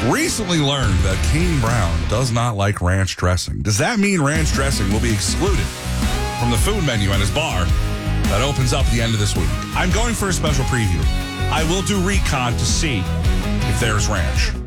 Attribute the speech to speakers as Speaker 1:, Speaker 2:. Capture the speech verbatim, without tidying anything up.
Speaker 1: recently learned that Kane Brown does not like ranch dressing. Does that mean ranch dressing will be excluded from the food menu at his bar that opens up at the end of this week? I'm going for a special preview. I will do recon to see if there's ranch.